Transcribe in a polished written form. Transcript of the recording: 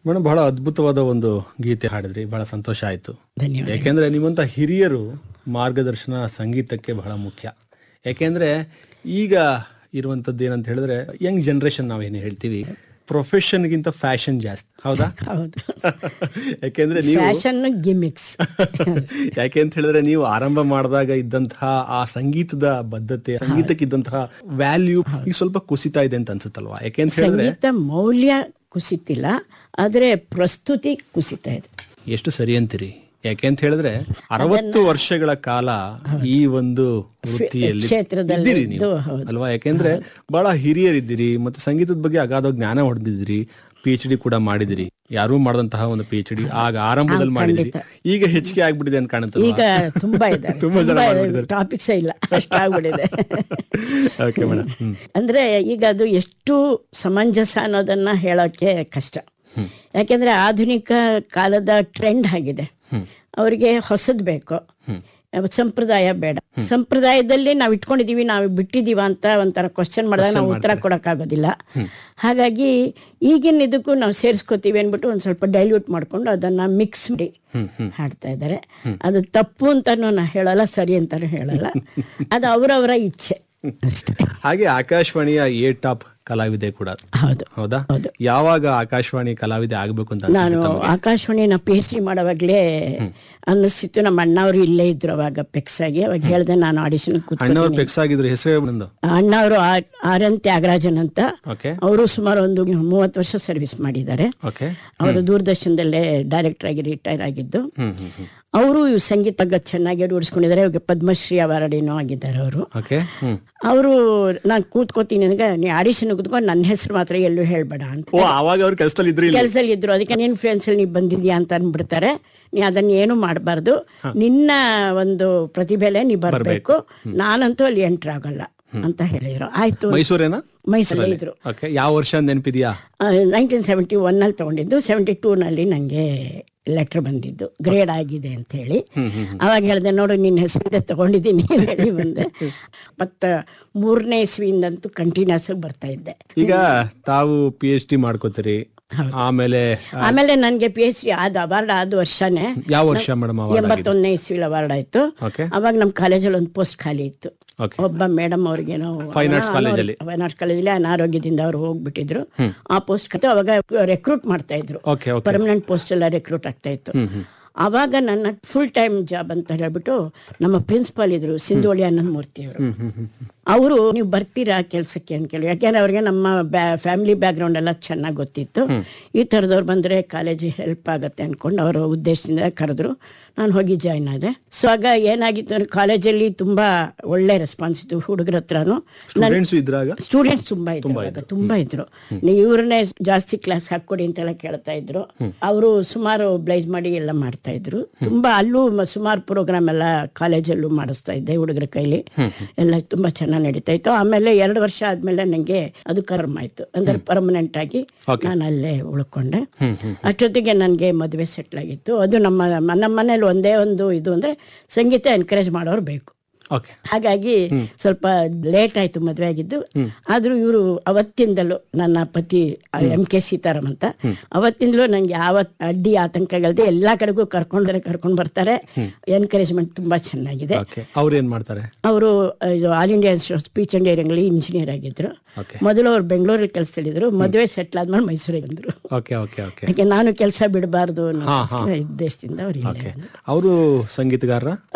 Madam, ಬಹಳ ಅದ್ಭುತವಾದ ಒಂದು ಗೀತೆ ಹಾಡಿದ್ರಿ, ಬಹಳ ಸಂತೋಷ ಆಯ್ತು. ಧನ್ಯವಾದ. ಯಾಕೆಂದ್ರೆ ನಿಮ್ಮಂತ ಹಿರಿಯರು ಮಾರ್ಗದರ್ಶನ ಸಂಗೀತಕ್ಕೆ ಬಹಳ ಮುಖ್ಯ. ಯಾಕೆಂದ್ರೆ ಈಗ ಇರುವಂತದ್ದು ಏನಂತ ಹೇಳಿದ್ರೆ, ಯಂಗ್ ಜನರೇಷನ್ ನಾವೇನು ಹೇಳ್ತೀವಿ, ಪ್ರೊಫೆಷನ್ಗಿಂತ ಫ್ಯಾಷನ್ ಜಾಸ್ತಿ. ಹೌದಾ? ಹೌದು. ಯಾಕೆಂದ್ರೆ ನೀವು ಫ್ಯಾಷನ್ ಗಿಮಿಕ್ಸ್. ಯಾಕೆ ಅಂತ ಹೇಳಿದ್ರೆ, ನೀವು ಆರಂಭ ಮಾಡಿದಾಗ ಇದ್ದಂತಹ ಆ ಸಂಗೀತದ ಬದ್ಧತೆ, ಸಂಗೀತಕ್ಕಿದ್ದಂತಹ ವ್ಯಾಲ್ಯೂ ಈಗ ಸ್ವಲ್ಪ ಕುಸಿತಾ ಇದೆ ಅಂತ ಅನ್ಸುತ್ತಲ್ವಾ? ಯಾಕೆ ಅಂತ ಹೇಳಿದ್ರೆ ಸಂಗೀತ ಮೌಲ್ಯ ಕುಸಿತಿಲ್ಲ, ಆದ್ರೆ ಪ್ರಸ್ತುತಿ ಕುಸಿತಾ ಇದೆ. ಎಷ್ಟು ಸರಿ ಅಂತೀರಿ? ಯಾಕೆ ಅಂತ ಹೇಳಿದ್ರೆ 60 ವರ್ಷಗಳ ಕಾಲ ಈ ಒಂದು ವೃತ್ತಿಯಲ್ಲಿ ಕ್ಷೇತ್ರದಲ್ಲಿ ಇದ್ದೀರಿ ನೀವು, ಇದ್ದು, ಹೌದು. ಅಲ್ವಾ? ಯಾಕೆಂದ್ರೆ ಬಹಳ ಹಿರಿಯರಿದ್ದೀರಿ, ಮತ್ತೆ ಸಂಗೀತದ ಬಗ್ಗೆ ಅಗಾಧ ಜ್ಞಾನ ಹೊಡೆದಿದ್ದೀರಿ, PhD ಕೂಡ ಮಾಡಿದಿರಿ. ಯಾರೂ ಮಾಡದಂತಹ ಒಂದು PhD ಆಗ ಆರಂಭದಲ್ಲಿ ಮಾಡಿದಿರಿ. ಈಗ ಹೆಚ್ಚಿಗೆ ಆಗ್ಬಿಟ್ಟಿದೆ ಅಂತ ಕಾಣುತ್ತೆ. ಈಗ ತುಂಬಾ ಇದೆ, ತುಂಬಾ ಜನ ಮಾಡ್ಬಿಟ್ಟಿದ್ದಾರೆ. ಟಾಪಿಕ್ಸ್ ಇಲ್ಲ, ಅಷ್ಟಾಗ್ಬಿಟ್ಟಿದೆ. Okay madam. ಅಂದ್ರೆ ಈಗ ಅದು ಎಷ್ಟು ಸಮಂಜಸ ಅನ್ನೋದನ್ನ ಹೇಳೋಕೆ ಕಷ್ಟ. ಯಾಕೆಂದ್ರೆ ಆಧುನಿಕ ಕಾಲದ ಟ್ರೆಂಡ್ ಆಗಿದೆ. ಅವರಿಗೆ ಹೊಸದ್ ಬೇಕು, ಸಂಪ್ರದಾಯ ಬೇಡ. ಸಂಪ್ರದಾಯದಲ್ಲಿ ನಾವು ಇಟ್ಕೊಂಡಿದೀವಿ, ನಾವು ಬಿಟ್ಟಿದೀವ ಅಂತ ಒಂಥರ ಕ್ವಶನ್ ಮಾಡಿದಾಗ ನಾವು ಉತ್ತರ ಕೊಡಕ್ಕಾಗೋದಿಲ್ಲ. ಹಾಗಾಗಿ ಈಗಿನ ಇದಕ್ಕೂ ನಾವು ಸೇರಿಸ್ಕೋತೀವಿ ಅನ್ಬಿಟ್ಟು ಒಂದ್ ಸ್ವಲ್ಪ ಡೈಲ್ಯೂಟ್ ಮಾಡ್ಕೊಂಡು ಅದನ್ನ ಮಿಕ್ಸ್ ಮಾಡಿ ಹಾಡ್ತಾ ಇದ್ದಾರೆ. ಅದು ತಪ್ಪು ಅಂತಾನು ನಾ ಹೇಳಲ್ಲ, ಸರಿ ಅಂತಾನು ಹೇಳಲ್ಲ, ಅದು ಅವರವರ ಇಚ್ಛೆ ಅಷ್ಟೇ. ಹಾಗೆ ಆಕಾಶವಾಣಿಯ ಎ ಟಾಪ್ ಕಲಾವಿದೆ ಕೂಡ. ಹೌದು. ಹೌದಾ? ಹೌದು. ಯಾವಾಗ ಆಕಾಶವಾಣಿ ಕಲಾವಿದೆ ಆಗ್ಬೇಕು ಅಂತ ನಾನು ಆಕಾಶವಾಣಿ PhD ಮಾಡೋವಾಗ್ಲೇ ಅನ್ನಿಸ್ತಿತ್ತು. ನಮ್ಮ ಅಣ್ಣವ್ರು ಇಲ್ಲೇ ಇದ್ರು ಅವಾಗ ಪೆಕ್ಸ್ ಆಗಿ. ಅವಾಗ ಹೇಳ್ದೆ ನಾನು ಆಡಿಷನ್ ಅಣ್ಣವ್ರು ಪೆಕ್ಸ್ ಆಗಿದ್ರು. ಹೆಸರು ಬಂದು ಅಣ್ಣವರು RN ತ್ಯಾಗರಾಜನ್ ಅಂತ. ಓಕೆ. ಅವರು ಸುಮಾರು ಒಂದು 30 ವರ್ಷ ಸರ್ವಿಸ್ ಮಾಡಿದ್ದಾರೆ. ಓಕೆ. ಅವರು ದೂರದರ್ಶನದಲ್ಲೇ ಡೈರೆಕ್ಟರ್ ಆಗಿ ರಿಟೈರ್ ಆಗಿದ್ದು. ಅವರು ಸಂಗೀತ ಚೆನ್ನಾಗಿ ರೂಢಿಸ್ಕೊಂಡಿದ್ದಾರೆ. ಇವಾಗ ಪದ್ಮಶ್ರೀ ಅವಾರ್ಡ್ ಏನೋ ಆಗಿದ್ದಾರೆ ಅವರು. ಅವರು ನಾನು ಕೂತ್ಕೋತೀನಿ, ನನಗೆ ನೀ ಆಡಿಷನ್ ಕೂತ್ಕೊಂಡು ನನ್ನ ಹೆಸರು ಮಾತ್ರ ಎಲ್ಲೂ ಹೇಳ್ಬೇಡ ಅಂತ. ಕೆಲಸದಲ್ಲಿ ಇದ್ರು, ಅದಕ್ಕೆ ಇನ್ಫ್ಲೂಯೆನ್ಸ್ ಅಲ್ಲಿ ನೀ ಬಂದಿದ್ಯಾ ಅಂತ ಅನ್ಬಿಡ್ತಾರೆ. ನೀ ಅದನ್ನ ಏನು ಮಾಡಬಾರ್ದು, ನಿನ್ನ ಒಂದು ಪ್ರತಿಭೆಲೆ ನೀ ಬರ್ಬೇಕು, ನಾನಂತೂ ಅಲ್ಲಿ ಎಂಟರ್ ಆಗಲ್ಲ ಅಂತ ಹೇಳಿದ್ರು. ಆಯ್ತು. ಮೈಸೂರಲ್ಲೇ ಇದ್ರು. ಯಾವ ವರ್ಷ ನೆನಪಿದ್ಯಾ? 1971 ನಲ್ಲಿ ತಗೊಂಡಿದ್ದು. 72 ನಲ್ಲಿ ನಂಗೆ ಲೆಟರ್ ಬಂದಿದ್ದು, ಗ್ರೇಡ್ ಆಗಿದೆ ಅಂತ ಹೇಳಿ. ಅವಾಗ ಹೇಳಿದೆ, ನೋಡು ನಿನ್ನ ಹೆಸರಿಂದ ತಗೊಂಡಿದ್ದೀನಿ ಹೇಳಿ ಬಂದೆ. ಮತ್ತೆ 3ನೇ ಇಸ್ವಿಯಿಂದಂತೂ ಕಂಟಿನ್ಯೂಸ್ ಆಗಿ ಬರ್ತಾ ಇದ್ದೆ. ಈಗ ತಾವು PhD ಮಾಡ್ಕೋತೀರಿ, ಆಮೇಲೆ ನನ್ಗೆ PhD ಅವಾರ್ಡ್ ಆದ ವರ್ಷನೇ. ಯಾವ ವರ್ಷ ಮೇಡಮ್? 81ನೇ ಇಸ್ವಿಲ್ ಅವಾರ್ಡ್ ಆಯ್ತು. ಅವಾಗ ನಮ್ ಕಾಲೇಜಲ್ಲಿ ಒಂದು ಪೋಸ್ಟ್ ಖಾಲಿ ಇತ್ತು. ಒಬ್ಬ ಮೇಡಮ್ ಅವ್ರಿಗೇನೋ ಫೈನ್ ಆರ್ಟ್ಸ್ ಕಾಲೇಜಲ್ಲಿ ಅನಾರೋಗ್ಯದಿಂದ ಅವ್ರು ಹೋಗ್ಬಿಟ್ಟಿದ್ರು. ಆ ಪೋಸ್ಟ್ ಅವಾಗ ರೆಕ್ರೂಟ್ ಮಾಡ್ತಾ ಇದ್ರು, ಪರ್ಮನೆಂಟ್ ಪೋಸ್ಟ್ ಎಲ್ಲ ರೆಕ್ರೂಟ್ ಆಗ್ತಾ ಇತ್ತು. ಅವಾಗ ನನ್ನ ಫುಲ್ ಟೈಮ್ ಜಾಬ್ ಅಂತ ಹೇಳ್ಬಿಟ್ಟು ನಮ್ಮ ಪ್ರಿನ್ಸಿಪಾಲ್ ಇದ್ರು, ಸಿಂಧೋಳಿ ಅನಂತಮೂರ್ತಿ ಅವರು. ಅವರು ನೀವು ಬರ್ತೀರಾ ಕೆಲ್ಸಕ್ಕೆ ಅಂತ ಕೇಳಿ. ಯಾಕೆಂದ್ರೆ ಅವ್ರಿಗೆ ನಮ್ಮ ಫ್ಯಾಮಿಲಿ ಬ್ಯಾಕ್ ಗ್ರೌಂಡ್ ಎಲ್ಲ ಚೆನ್ನಾಗಿ ಗೊತ್ತಿತ್ತು. ಈ ಥರದವ್ರು ಬಂದ್ರೆ ಕಾಲೇಜಿಗೆ ಹೆಲ್ಪ್ ಆಗತ್ತೆ ಅನ್ಕೊಂಡು ಅವರ ಉದ್ದೇಶದಿಂದ ಕರೆದ್ರು. ನಾನು ಹೋಗಿ ಜಾಯ್ನ್ ಆದೆ. ಸೊ ಆಗ ಏನಾಗಿತ್ತು ಅಂದ್ರೆ, ಕಾಲೇಜಲ್ಲಿ ತುಂಬಾ ಒಳ್ಳೆ ರೆಸ್ಪಾನ್ಸ್ ಇತ್ತು ಹುಡುಗರ ಹತ್ರನು. ಸ್ಟೂಡೆಂಟ್ಸ್ ತುಂಬಾ ಇದ್ರು. ಇವ್ರನ್ನೇ ಜಾಸ್ತಿ ಕ್ಲಾಸ್ ಹಾಕೊಡಿ ಅಂತೆಲ್ಲ ಕೇಳ್ತಾ ಇದ್ರು. ಅವರು ಸುಮಾರು ಬ್ಲೈಸ್ ಮಾಡಿ ಎಲ್ಲ ಮಾಡ್ತಾ ಇದ್ರು. ತುಂಬಾ ಅಲ್ಲೂ ಸುಮಾರು ಪ್ರೋಗ್ರಾಮ್ ಎಲ್ಲ ಕಾಲೇಜಲ್ಲೂ ಮಾಡಿಸ್ತಾ ಇದ್ದೆ ಹುಡುಗರ ಕೈಲಿ. ಎಲ್ಲ ತುಂಬಾ ಚೆನ್ನಾಗಿ ನಡೀತಾ ಇತ್ತು. ಆಮೇಲೆ 2 ವರ್ಷ ಆದ್ಮೇಲೆ ನಂಗೆ ಅದು ಕರ್ಮ ಆಯ್ತು, ಅಂದ್ರೆ ಪರ್ಮನೆಂಟ್ ಆಗಿ ನಾನು ಅಲ್ಲೇ ಉಳ್ಕೊಂಡೆ. ಅಷ್ಟೊತ್ತಿಗೆ ನನ್ಗೆ ಮದುವೆ ಸೆಟ್ಲ್ ಆಗಿತ್ತು. ಅದು ನಮ್ಮ ಮನೇಲಿ ಒಂದೇ ಒಂದು ಇದು ಅಂದ್ರೆ ಸಂಗೀತ ಎನ್ಕರೇಜ್ ಮಾಡೋರು ಬೇಕು. ಹಾಗಾಗಿ ಸ್ವಲ್ಪ ಲೇಟ್ ಆಯ್ತು ಮದುವೆ ಆಗಿದ್ದು. ಆದ್ರೂ ಇವರು ಅವತ್ತಿಂದಲೂ, ನನ್ನ ಪತಿ MK ಸೀತಾರಾಮ್ ಅಂತ, ಅವತ್ತಿಂದಲೂ ನಂಗೆ ಯಾವ ಅಡ್ಡಿ ಆತಂಕಗಳದೆ ಎಲ್ಲಾ ಕಡೆಗೂ ಕರ್ಕೊಂಡ್ ಬರ್ತಾರೆ. ಎನ್ಕರೇಜ್ಮೆಂಟ್ ತುಂಬಾ ಚೆನ್ನಾಗಿದೆ. ಅವ್ರು ಏನ್ ಮಾಡ್ತಾರೆ? ಅವರು all India speech and hearing ಅಲ್ಲಿ ಇಂಜಿನಿಯರ್ ಆಗಿದ್ರು. ಮೊದಲು ಅವ್ರು ಬೆಂಗಳೂರಲ್ಲಿ ಕೆಲಸದಲ್ಲಿದ್ರು. ಮದುವೆ ಸೆಟ್ಲ್ ಆದ್ಮೇಲೆ ಮೈಸೂರಿಗೆ ಬಂದ್ರು. ಯಾಕೆ ನಾನು ಕೆಲಸ ಬಿಡಬಾರ್ದು ಅನ್ನೋ ಉದ್ದೇಶದಿಂದ ಅವರು ಸಂಗೀತಗಾರ.